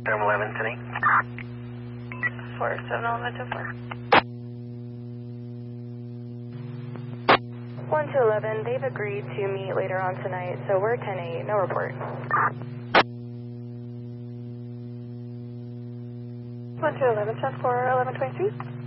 711 today. 4711 to 4. 1211, they've agreed to meet later on tonight, so we're 10-8, no report. 1211, 10-4, 1123.